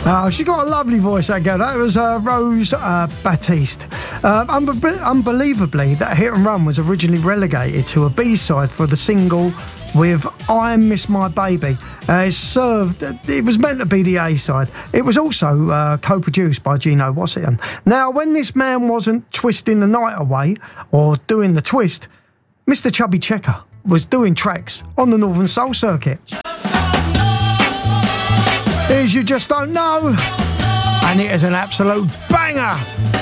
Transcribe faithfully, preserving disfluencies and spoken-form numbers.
Oh, she got a lovely voice, that girl. That was uh, Rose uh, Batiste. Uh, un- unbelievably, that Hit and Run was originally relegated to a B-side for the single with I Miss My Baby. Uh, it served, it was meant to be the A-side. It was also uh, co-produced by Gino Wassian. Now, when this man wasn't twisting the night away or doing the twist, Mister Chubby Checker was doing tracks on the Northern Soul circuit. Here's You Just Don't Know, and it is an absolute banger.